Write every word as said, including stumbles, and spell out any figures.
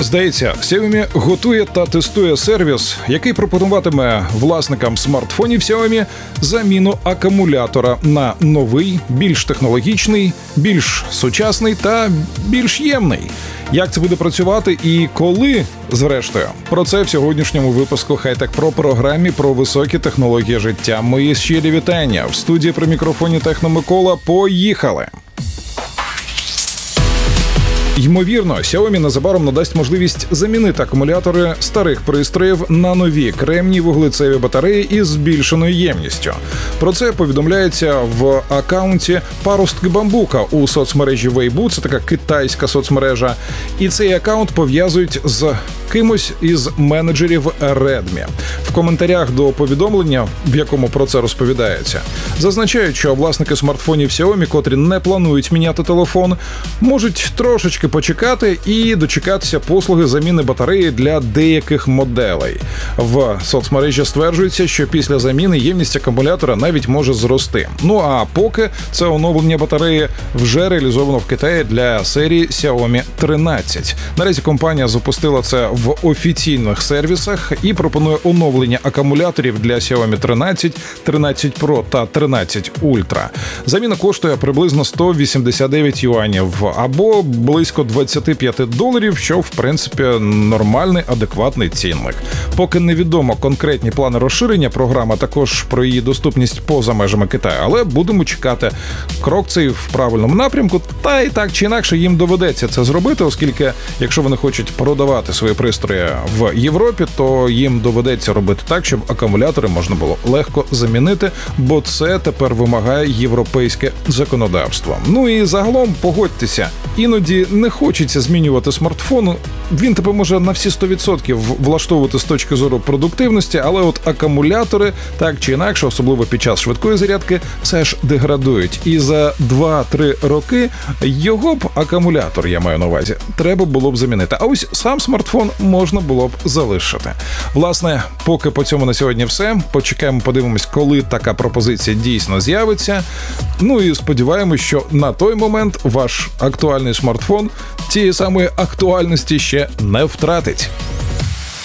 Здається, Xiaomi готує та тестує сервіс, який пропонуватиме власникам смартфонів Xiaomi заміну акумулятора на новий, більш технологічний, більш сучасний та більш ємний. Як це буде працювати і коли, зрештою? Про це в сьогоднішньому випуску Хай-Тек Про програмі про високі технології життя. Мої щирі вітання. В студії при мікрофоні Техно Микола. Поїхали! Ймовірно, Xiaomi незабаром надасть можливість замінити акумулятори старих пристроїв на нові кремній вуглецеві батареї із збільшеною ємністю. Про це повідомляється в акаунті Паростки Бамбука у соцмережі Weibo, це така китайська соцмережа, і цей акаунт пов'язують з кимось із менеджерів Redmi. В коментарях до повідомлення, в якому про це розповідається, зазначають, що власники смартфонів Xiaomi, котрі не планують міняти телефон, можуть трошечки почекати і дочекатися послуги заміни батареї для деяких моделей. В соцмережі стверджується, що після заміни ємність акумулятора навіть може зрости. Ну а поки це оновлення батареї вже реалізовано в Китаї для серії Xiaomi тринадцять. Наразі компанія запустила це в офіційних сервісах і пропонує оновлення акумуляторів для Xiaomi тринадцять, тринадцять Pro та тринадцять Ultra. Заміна коштує приблизно сто вісімдесят дев'ять юанів або близько двадцять п'ять доларів, що в принципі нормальний, адекватний цінник. Поки невідомо конкретні плани розширення програми, також про її доступність поза межами Китаю, але будемо чекати. Крок цей в правильному напрямку, та і так чи інакше їм доведеться це зробити, оскільки якщо вони хочуть продавати свої пристрої в Європі, то їм доведеться робити так, щоб акумулятори можна було легко замінити, бо це тепер вимагає європейське законодавство. Ну і загалом, погодьтеся, іноді не хочеться змінювати смартфон, він тебе може на всі сто відсотків влаштовувати з точки зору продуктивності, але от акумулятори, так чи інакше, особливо під час швидкої зарядки, все ж деградують. І за два-три роки його б, акумулятор, я маю на увазі, треба було б замінити. А ось сам смартфон можна було б залишити. Власне, поки по цьому на сьогодні все. Почекаємо, подивимось, коли така пропозиція дійсно з'явиться. Ну і сподіваємось, що на той момент ваш актуальний смартфон тієї самої актуальності ще не втратить.